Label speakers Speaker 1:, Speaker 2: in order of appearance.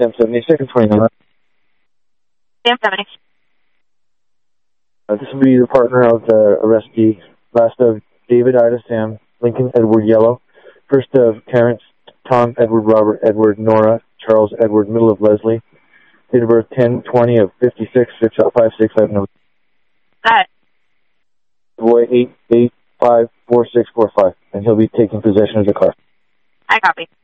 Speaker 1: Sam 76 and 29.
Speaker 2: Sam 70.
Speaker 1: This will be the partner of the arrestee. Last of David, Ida, Sam, Lincoln, Edward, Yellow. First of Terrence, Tom, Edward, Robert, Edward, Nora, Charles, Edward, middle of Leslie. Date of birth 10/20 of 56, 656, I have no.
Speaker 2: Alright.
Speaker 1: Boy 8854645, and he'll be taking possession of the car.
Speaker 2: I copy.